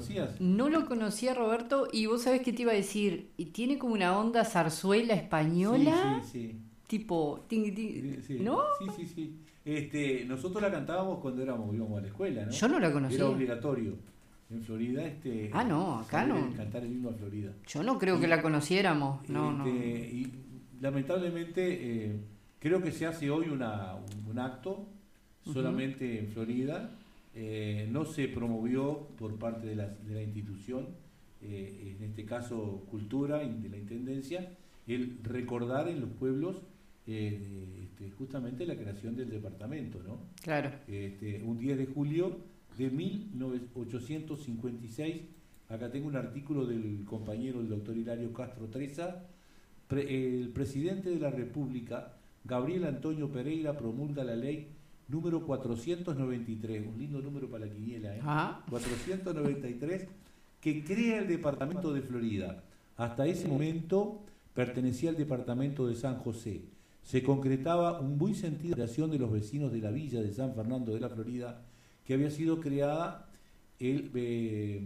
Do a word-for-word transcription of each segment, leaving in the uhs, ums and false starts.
conocías? No lo conocía, Roberto, y vos sabés qué te iba a decir. Y tiene como una onda zarzuela española, Sí, sí, sí. tipo, ting, ting, Sí, ¿no? sí, sí, sí. Este, nosotros la cantábamos cuando éramos, íbamos a la escuela, ¿no? Yo no la Era conocía. obligatorio en Florida Ah, este, no, acá saber no. el- cantar el himno a Florida. Yo no creo que Y, la conociéramos. No, este, no. y lamentablemente eh, creo que se hace hoy una, un, un acto Ujú. solamente en Florida. Eh, no se promovió por parte de la, de la institución, eh, en este caso Cultura, de la Intendencia, el recordar en los pueblos eh, este, justamente la creación del departamento, ¿no? Claro. Este, un diez de julio de mil ochocientos cincuenta y seis, acá tengo un artículo del compañero el doctor Hilario Castro Treza, pre, el presidente de la República, Gabriel Antonio Pereira, promulga la ley número cuatrocientos noventa y tres, un lindo número para la quiniela, ¿eh? Ah, cuatrocientos noventa y tres, que crea el departamento de Florida. Hasta ese momento pertenecía al departamento de San José. Se concretaba un muy sentido de acción de los vecinos de la villa de San Fernando de la Florida, que había sido creada el, eh,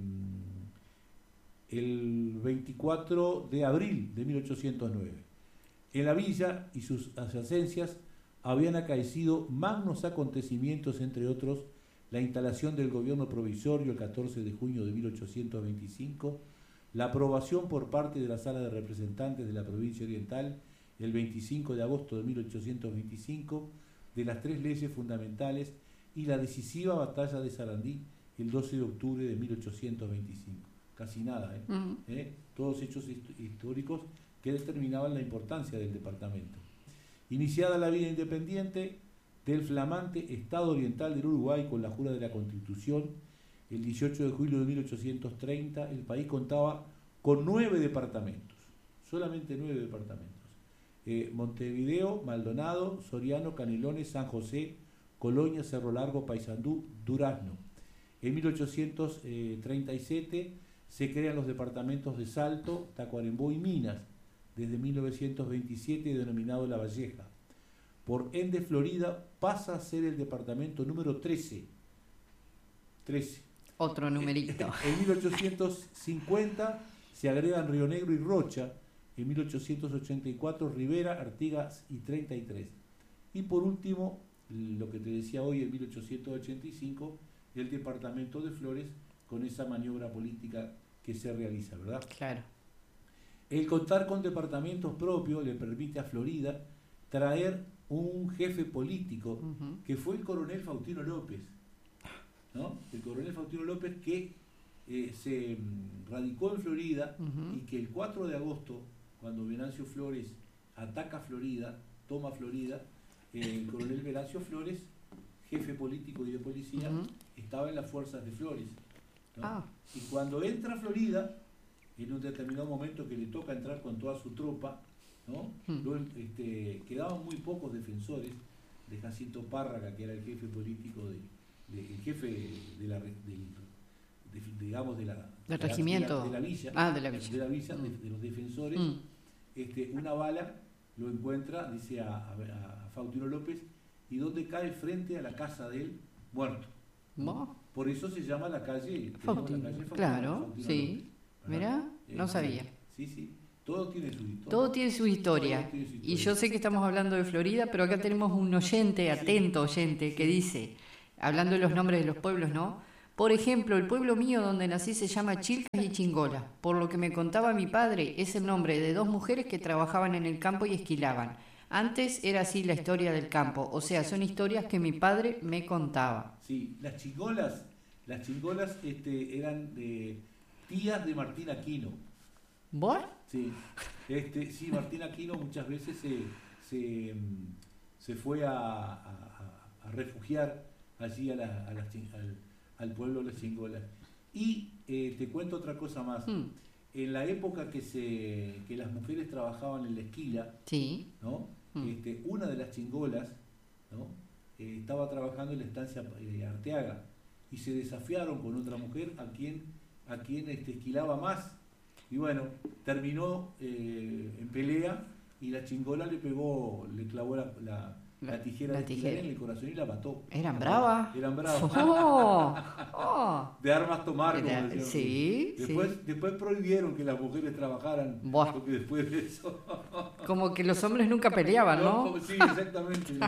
el veinticuatro de abril de mil ochocientos nueve. En la villa y sus adyacencias habían acaecido magnos acontecimientos, entre otros la instalación del gobierno provisorio el catorce de junio de mil ochocientos veinticinco, la aprobación por parte de la Sala de Representantes de la Provincia Oriental el veinticinco de agosto de mil ochocientos veinticinco de las tres leyes fundamentales y la decisiva batalla de Sarandí el doce de octubre de mil ochocientos veinticinco. Casi nada, ¿eh? mm, ¿Eh? Todos hechos históricos que determinaban la importancia del departamento. Iniciada la vida independiente del flamante Estado Oriental del Uruguay con la jura de la Constitución, el dieciocho de julio de mil ochocientos treinta, el país contaba con nueve departamentos, solamente nueve departamentos. Eh, Montevideo, Maldonado, Soriano, Canelones, San José, Colonia, Cerro Largo, Paysandú, Durazno. En mil ochocientos treinta y siete se crean los departamentos de Salto, Tacuarembó y Minas, desde mil novecientos veintisiete denominado La Valleja. Por ende, Florida pasa a ser el departamento número trece. trece. otro numerito. En mil ochocientos cincuenta se agregan Río Negro y Rocha, en mil ochocientos ochenta y cuatro Rivera, Artigas y treinta y tres. Y por último, lo que te decía hoy, en mil ochocientos ochenta y cinco, el departamento de Flores, con esa maniobra política que se realiza, ¿verdad? Claro. El contar con departamentos propios le permite a Florida traer un jefe político, Ujú. que fue el coronel Faustino López, ¿no? El coronel Faustino López que eh, se mm, radicó en Florida Ujú. y que el cuatro de agosto, cuando Venancio Flores ataca Florida, toma Florida, eh, el coronel Venancio Flores, jefe político y de policía, Ujú. estaba en las fuerzas de Flores, ¿no? Ah, Y cuando entra a Florida, en un determinado momento que le toca entrar con toda su tropa, ¿no? mm, Luego, este, quedaban muy pocos defensores de Jacinto Párraga, que era el jefe político, de, de- el jefe de la, del, de- digamos, de la, del de la- regimiento. de la villa, Ah, de la villa. de, la villa, de, Mm. de los defensores. Mm. Este, una bala lo encuentra, dice a, a, a Faustino López, y donde cae frente a la casa de él, muerto, ¿no? ¿Vos? Por eso se llama la calle, tenemos Faustino. la calle Faustino, Claro, Faustino sí. López, ¿verdad? Mirá, no Este, sabía. Sí, sí, todo tiene su historia. Todo tiene su historia. Todo tiene su Y historia. yo sé que estamos hablando de Florida, pero acá tenemos un oyente, atento oyente, que dice, hablando de los nombres de los pueblos, ¿no? Por ejemplo, el pueblo mío donde nací se llama Chilcas y Chingola. Por lo que me contaba mi padre, es el nombre de dos mujeres que trabajaban en el campo y esquilaban. Antes era así la historia del campo, o sea, son historias que mi padre me contaba. Sí, las chingolas, las chingolas este, eran de tías de Martín Aquino. ¿Vos? Sí, este, sí, Martín Aquino muchas veces se, se, mm, se fue a, a- a refugiar allí a la- a las chin- al, al pueblo de las chingolas. Y eh, te cuento otra cosa más. Mm, En la época que, se, que las mujeres trabajaban en la esquila, sí. ¿no? Mm. Este, una de las chingolas, ¿no? Eh, estaba trabajando en la estancia eh, Arteaga y se desafiaron con otra mujer a quien, a quien este, esquilaba más. Y bueno, terminó eh, en pelea y la chingola le pegó, le clavó la, la, la, La- tijera la de tijera. Esquilarí en el corazón y la mató. ¿Eran bravas? Eran bravas. Oh, oh. De armas tomar, como Era- decían. sí, Después, sí. después prohibieron que las mujeres trabajaran, Buah. porque después de eso... Como que los hombres nunca peleaban, ¿no? como- Sí, exactamente. ¿no?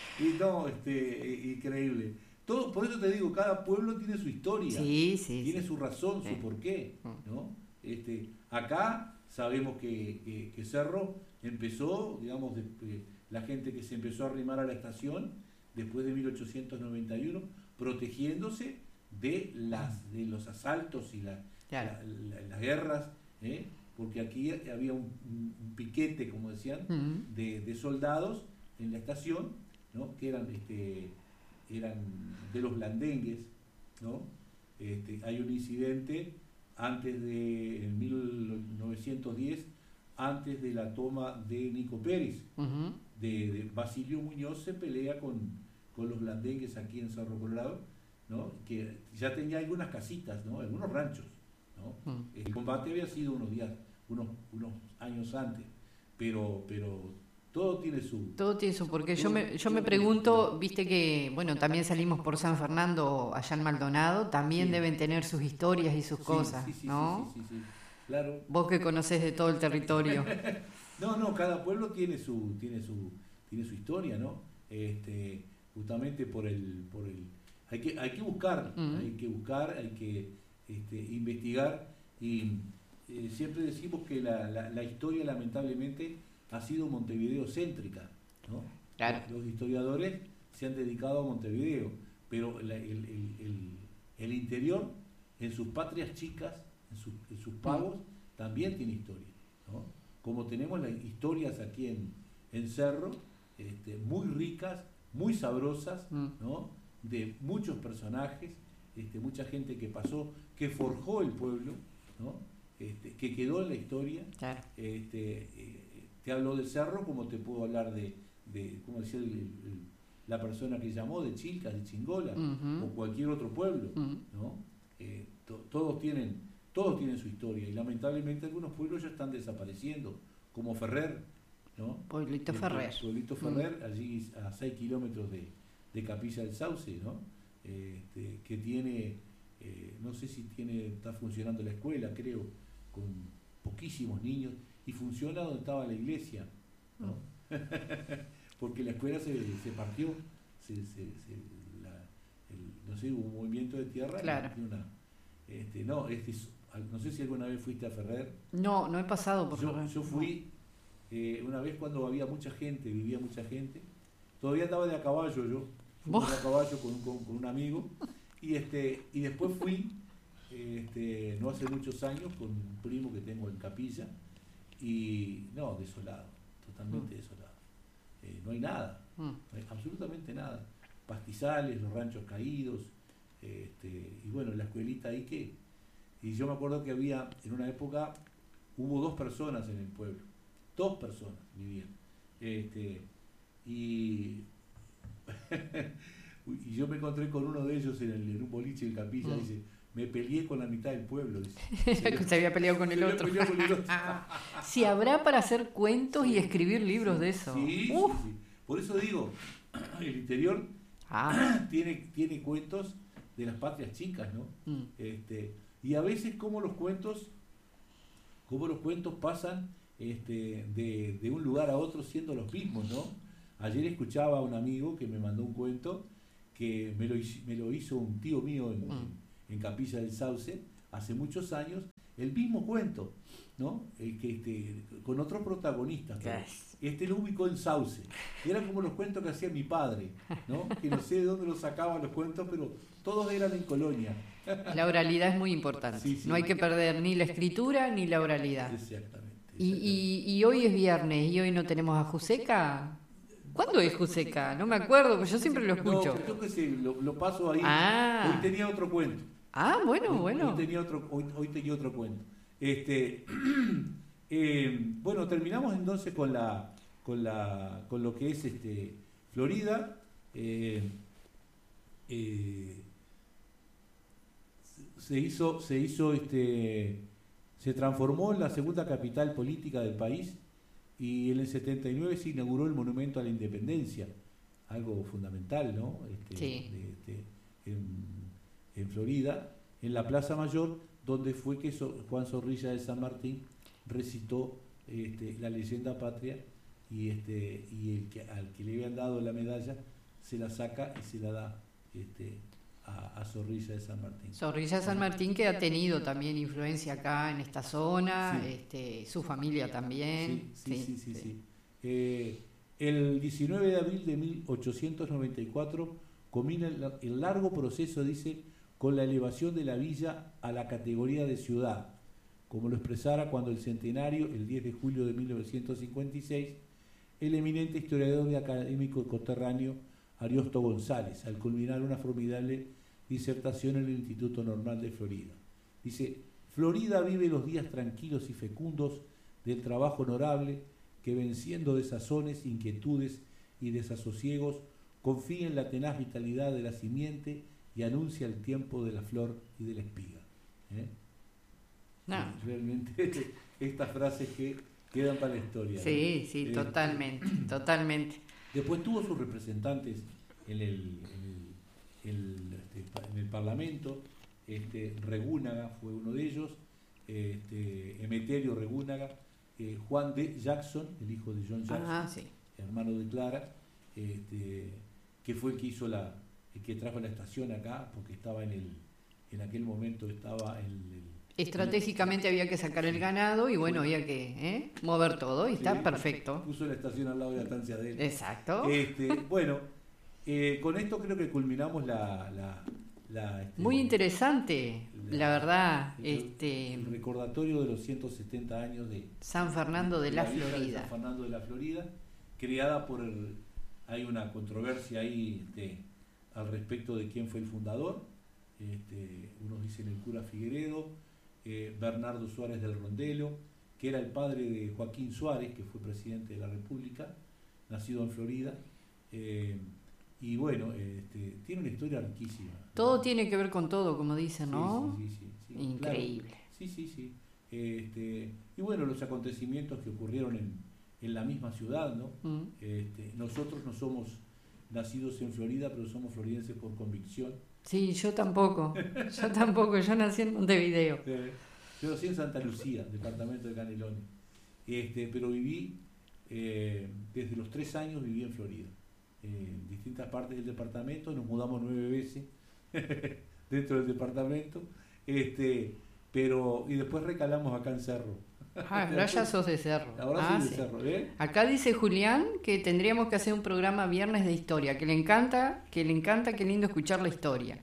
Y no, este, eh, increíble. Todo, por eso te digo, cada pueblo tiene su historia, Sí, sí. tiene sí. su razón, Sí. su porqué, Mm. ¿no? Este, acá sabemos que, que- que Cerro empezó, digamos, de- eh, la gente que se empezó a arrimar a la estación después de mil ochocientos noventa y uno, protegiéndose de las de los asaltos y la- Claro. la- la- las guerras, ¿eh? Porque aquí había un, un- un piquete, como decían, Mm. de, de soldados en la estación, ¿no? Que eran este eran de los blandengues, ¿no? Este, hay un incidente antes de en mil novecientos diez, antes de la toma de Nico Pérez, Ujú. de, de Basilio Muñoz se pelea con, con los blandengues aquí en Cerro Colorado, ¿no? Que ya tenía algunas casitas, ¿no? Algunos ranchos, ¿no? Mm. El combate había sido unos días, unos, unos años antes, pero, pero todo tiene su... Todo tiene su porqué. Yo me, yo me Todo- pregunto, viste que, bueno, también salimos por San Fernando, allá en Maldonado, también Sí. deben tener sus historias y sus Sí, cosas, sí, sí, ¿no? sí, sí, sí, sí, claro. Vos que conocés de todo el territorio. No, no, cada pueblo tiene su, tiene su, tiene su historia, ¿no? Este, justamente por el, por el, hay que, hay que buscar, Mm. hay que buscar, hay que este, investigar y eh, siempre decimos que la, la, la historia lamentablemente ha sido Montevideo céntrica, ¿no? Claro. Los historiadores se han dedicado a Montevideo, pero la- el, el- el- el interior, en sus patrias chicas, en, sus- en sus pagos, también tiene historia, ¿no? Como tenemos las historias aquí en, en Cerro, este, muy ricas, muy sabrosas, Mm. ¿no? De muchos personajes, este, mucha gente que pasó, que forjó el pueblo, ¿no? Este, que quedó en la historia. Claro. Este, eh, te hablo de Cerro como te puedo hablar de, de como decía el- el- la persona que llamó, de Chilcas, de Chingola, Ujú. o cualquier otro pueblo, Mm. ¿no? Eh, to- todos tienen, todos tienen su historia y lamentablemente algunos pueblos ya están desapareciendo, como Ferrer, ¿no? Pueblito El Ferrer. Pueblito Mm. Ferrer, allí a seis kilómetros de, de Capilla del Sauce, ¿no? Este, que tiene, eh, no sé si tiene, está funcionando la escuela, creo, con poquísimos niños, y funciona donde estaba la iglesia, ¿no? Porque la escuela se, se partió, se, se- se- la- el- no sé, hubo un movimiento de tierra. y Claro. y una- este, no, este, es- no sé si alguna vez fuiste a Ferrer. No, no he pasado por Yo, Ferrer. yo fui eh, una vez cuando había mucha gente, vivía mucha gente. Todavía estaba de a caballo yo. Fui ¿Vos? de a caballo con, un- con- con un amigo. Y este y después fui, eh, este, no hace muchos años, con un primo que tengo en Capilla. Y no, desolado, totalmente Mm. desolado. Eh, no hay nada, Mm. no hay absolutamente nada. Pastizales, los ranchos caídos. Este, y bueno, la escuelita ahí que... Y yo me acuerdo que había, en una época, hubo dos personas en el pueblo. Dos personas vivían. Este, y, y yo me encontré con uno de ellos en, el- en un boliche en Capilla. Mm. Dice, me peleé con la mitad del pueblo. Dice. Que se había peleado con el Se había otro. peleado con el otro. Si habrá para hacer cuentos y Sí, escribir libros sí, de eso. Sí, Uf. sí, sí. Por eso digo, el interior Ah. tiene, tiene cuentos de las patrias chicas, ¿no? Mm. Este, y a veces como los cuentos, como los cuentos pasan este, de, de un lugar a otro siendo los mismos, ¿no? Ayer escuchaba a un amigo que me mandó un cuento que me lo, hizo- me lo hizo un tío mío en, Mm. en Capilla del Sauce hace muchos años, el mismo cuento, ¿no? El que, este, con otros protagonistas. pero Yes. Este lo ubicó en Sauce. Era como los cuentos que hacía mi padre, ¿no? Que no sé de dónde los sacaba los cuentos, pero todos eran en Colonia. La oralidad es muy importante. Sí, sí. No hay que perder ni la escritura ni la oralidad. Exactamente. Y, y, y hoy es viernes y hoy no tenemos a Juseca. ¿Cuándo es Juseca? No me acuerdo, porque yo siempre lo escucho. No, creo que sí, lo, lo paso ahí. Ah. Hoy tenía otro cuento. Ah, bueno, Hoy- bueno. Hoy tenía otro, hoy, hoy tenía otro cuento. Este, eh, bueno, terminamos entonces con la, con la, con lo que es este Florida. Eh, eh, se hizo, se hizo, este, se transformó en la segunda capital política del país y en el setenta y nueve se inauguró el Monumento a la Independencia algo fundamental, ¿no? Este, sí. de, este, en, en Florida, en la Plaza Mayor, donde fue que so, Juan Zorrilla de San Martín recitó este, la leyenda patria, y este y el que, al que le habían dado la medalla se la saca y se la da este, a, a Zorrilla de San Martín. Zorrilla de San Martín, que ha tenido también influencia acá en esta zona, sí. este, su familia también. Sí, sí, sí, sí. sí, sí, sí. sí. Eh, el diecinueve de abril de mil ochocientos noventa y cuatro comienza el, el largo proceso, dice, con la elevación de la villa a la categoría de ciudad, como lo expresara cuando el centenario, el diez de julio de mil novecientos cincuenta y seis, el eminente historiador y académico coterráneo Ariosto González, al culminar una formidable disertación en el Instituto Normal de Florida. Dice: Florida vive los días tranquilos y fecundos del trabajo honorable que, venciendo desazones, inquietudes y desasosiegos, confía en la tenaz vitalidad de la simiente y anuncia el tiempo de la flor y de la espiga. ¿Eh? No. Realmente estas frases que quedan para la historia. Sí, ¿no? sí, Eh, totalmente, totalmente. Después tuvo sus representantes en el, en el, el, este, en el Parlamento. Este, Regúnaga fue uno de ellos, este, Emeterio Regúnaga, eh, Juan D. Jackson, el hijo de John Jackson, Ah, sí. hermano de Clara, este, que fue el que hizo la, el que trajo la estación acá, porque estaba en el, en aquel momento estaba el, el Estratégicamente había que sacar el ganado y bueno, había que ¿eh? mover todo y está sí, perfecto. Puso la estación al lado de la estancia de él. Exacto. Este, bueno, eh, con esto creo que culminamos la... la, la este, Muy interesante, la, la verdad. El, este el recordatorio de los ciento setenta años de San Fernando de, de la, la Florida. San Fernando de la Florida, creada por el... Hay una controversia ahí este, al respecto de quién fue el fundador. Este, unos dicen el cura Figueredo, eh, Bernardo Suárez del Rondelo, que era el padre de Joaquín Suárez, que fue presidente de la República, nacido en Florida. Eh, y bueno, este, tiene una historia riquísima. Todo ¿no? tiene que ver con todo, como dicen, ¿no? Sí, sí, sí, sí, sí, increíble. Claro. Sí, sí, sí. Este, y bueno, los acontecimientos que ocurrieron en, en la misma ciudad, ¿no? Mm. Este, nosotros no somos nacidos en Florida, pero somos floridenses por convicción. Sí, yo tampoco, yo tampoco, yo nací en Montevideo. Eh, yo nací en Santa Lucía, departamento de Canelones, este, pero viví, eh, desde los tres años viví en Florida, eh, en distintas partes del departamento, nos mudamos nueve veces dentro del departamento, este, pero y después recalamos acá en Cerro. Ah, ahora ya sos de Cerro. Ahora ah, soy de sí. Cerro, ¿eh? Acá dice Julián que tendríamos que hacer un programa viernes de historia, que le encanta, que le encanta, qué lindo escuchar la historia.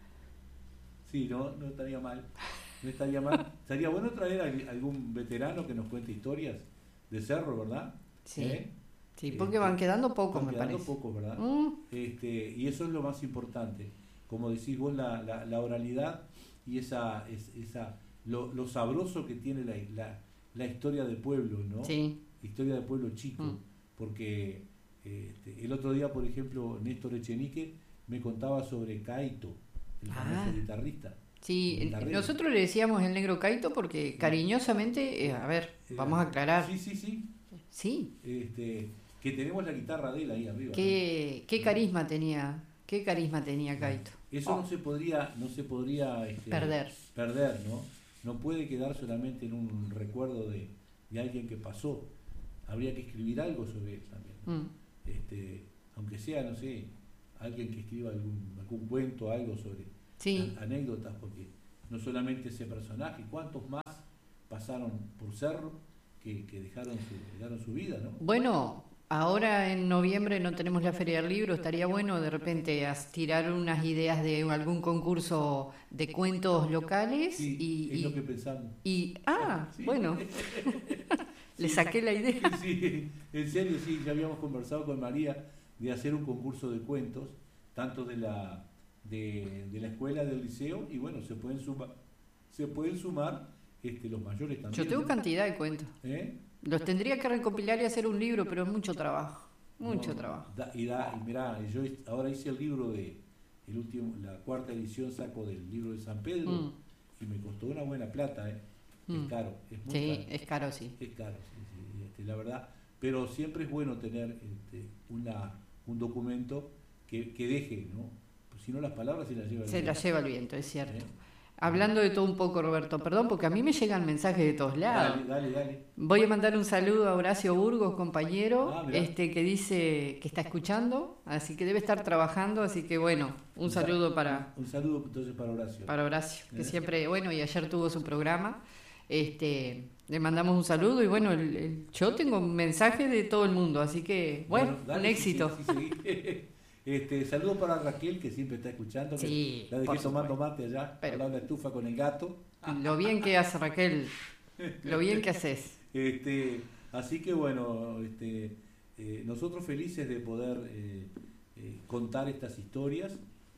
Sí, no, no estaría mal. No estaría mal. Estaría bueno traer a algún veterano que nos cuente historias de Cerro, ¿verdad? Sí. ¿Eh? Sí, porque van quedando pocos, me quedando parece. pocos, ¿verdad? Mm. Este, y eso es lo más importante. Como decís vos, la, la, la oralidad y esa, es, esa lo, lo sabroso que tiene la, la, la historia de pueblo, ¿no? Sí. Historia de pueblo chico. Mm. Porque este, el otro día, por ejemplo, Néstor Echenique me contaba sobre Caito, el famoso ah. guitarrista. Sí, nosotros le decíamos el negro Caito porque cariñosamente, eh, a ver, vamos a aclarar. Sí, sí, sí. Sí. Este, que tenemos la guitarra de él ahí arriba. Qué, ¿no? qué carisma tenía, qué carisma tenía Caito. Eso oh. no se podría, no se podría este, perder. Perder, ¿no? No puede quedar solamente en un recuerdo de, de alguien que pasó. Habría que escribir algo sobre él también, ¿no? mm. este, aunque sea, no sé, alguien que escriba algún, algún cuento, algo sobre sí. a, anécdotas, porque no solamente ese personaje, ¿cuántos más pasaron por Cerro que, que dejaron, su, dejaron su vida, ¿no? Bueno, ahora en noviembre no tenemos la Feria del Libro, estaría bueno de repente tirar unas ideas de algún concurso de cuentos locales. Sí, y, es y, lo que pensamos. Y, ah, sí. bueno, le sí, saqué la idea. Sí, en serio, sí, ya habíamos conversado con María de hacer un concurso de cuentos, tanto de la de, de la escuela, del liceo, y bueno, se pueden sumar, se pueden sumar este, los mayores también. Yo tengo ¿no? cantidad de cuentos. ¿Eh? Los tendría que recopilar y hacer un libro, pero es mucho trabajo, mucho no, trabajo. Da, y da, y mirá, yo ahora hice el libro de, el último, la cuarta edición saco del libro de San Pedro, mm. y me costó una buena plata, ¿eh? Mm. Es caro, es muy sí, caro. es caro, sí. Es caro, sí, sí, este, la verdad, pero siempre es bueno tener este, una, un documento que, que deje, ¿no? Pues si no, las palabras se las lleva el Se viento. las lleva el viento, es cierto. ¿Eh? Hablando de todo un poco, Roberto, perdón, porque a mí me llegan mensajes de todos lados. Dale, dale, dale. Voy a mandar un saludo a Horacio Burgos, compañero, Ah, mirá. este que dice que está escuchando, así que debe estar trabajando, así que bueno, un saludo para, Un saludo entonces para Horacio. para Horacio, que ¿Eh? siempre, bueno, y ayer tuvo su programa. Este, le mandamos un saludo y bueno, el, el- yo tengo mensajes de todo el mundo, así que bueno, dale, un sí, éxito. sí, sí, sí. Este, saludos para Raquel, que siempre está escuchando. que Sí, la dejé por tomando supuesto. mate allá, Pero- al lado de la estufa con el gato. Lo bien que hace Raquel, lo bien que haces. Este, así que bueno, este, eh, nosotros felices de poder eh, eh, contar estas historias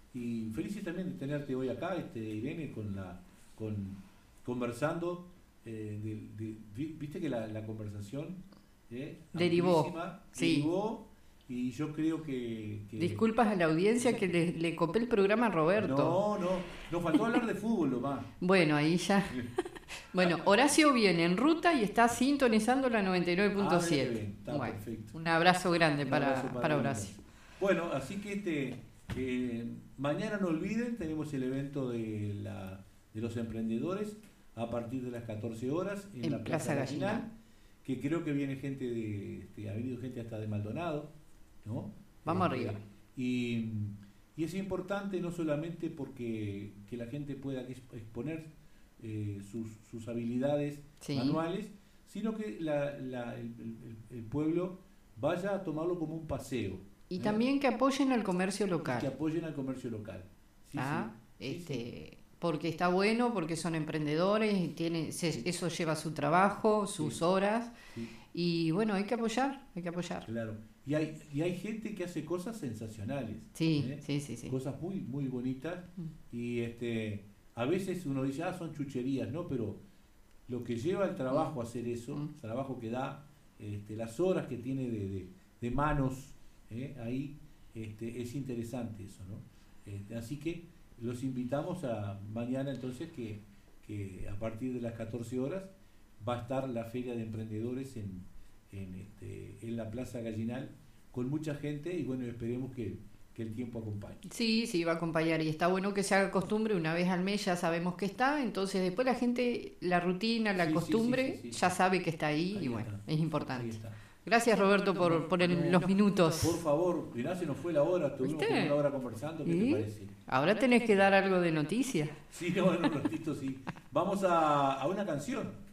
y felices también de tenerte hoy acá, este, Irene, con la, con, conversando. eh, de- de- vi- viste que la, la conversación eh, Derivó, amplísima, sí. derivó, y yo creo que, que- Disculpas a la audiencia que le, le copé el programa a Roberto. no, no, nos faltó hablar de fútbol nomás. Bueno, ahí ya. Bueno, Horacio viene en ruta y está sintonizando la noventa y nueve punto Ah, mira qué siete. bien, está Bueno, perfecto. un abrazo grande Un para, abrazo para para él. Horacio. Bueno, así que este eh, mañana no olviden, tenemos el evento de, la, de los emprendedores a partir de las catorce horas en, En la Plaza Plaza Gallinal, Gallinal. que creo que viene gente de, este, ha venido gente hasta de Maldonado, ¿no? Vamos Este, arriba. Y, y es importante no solamente porque que la gente pueda exp- exponer eh, sus, sus habilidades Sí. manuales, sino que la- la- el, el- el pueblo vaya a tomarlo como un paseo. Y ¿eh? también que apoyen al comercio Que local. apoyen al comercio local. Sí, ¿Ah? sí. Sí, este, sí. Porque está bueno, porque son emprendedores, y tiene, se- eso lleva su trabajo, sus Sí. horas. Sí, Y bueno, hay que apoyar, hay que apoyar. claro. Y hay, y hay gente que hace cosas sensacionales. Sí, ¿eh? sí, sí, sí. Cosas muy, muy bonitas. Mm. Y este a veces uno dice, ah, son chucherías, ¿no? Pero lo que lleva el trabajo a hacer eso, Mm. el trabajo que da, este, las horas que tiene de, de- de manos ¿eh? ahí, este, es interesante eso, ¿no? Este, así que los invitamos a mañana entonces que, que a partir de las catorce horas va a estar la Feria de Emprendedores en, en, este, en la Plaza Gallinal con mucha gente y bueno, esperemos que, que el tiempo acompañe. Sí, sí, va a acompañar y está bueno que se haga costumbre, una vez al mes ya sabemos que está, entonces después la gente, la rutina, la Sí, sí, costumbre, sí, sí, sí, ya sí. sabe que está ahí, Ahí y bueno, está. es Ahí importante. está. Gracias Roberto por, por el- los minutos. Por favor, mirá, se nos fue la hora, estuvimos ¿Viste? como una hora conversando, ¿qué ¿Sí? te parece? Ahora tenés que dar algo de noticia. Sí, no, en un ratito sí. Vamos a, a una canción.